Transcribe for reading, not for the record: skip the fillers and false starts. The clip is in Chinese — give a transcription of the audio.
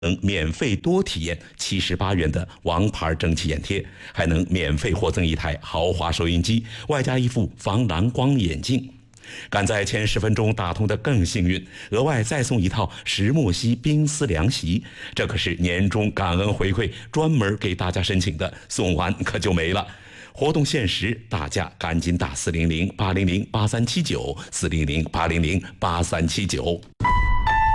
能免费多体验78元的王牌蒸汽眼贴，还能免费获赠一台豪华收音机，外加一副防蓝光眼镜。赶在前10分钟打通的更幸运，额外再送一套石墨烯冰丝凉席，这可是年终感恩回馈，专门给大家申请的，送完可就没了。活动限时，大家赶紧打400-800-8379，400-800-8379。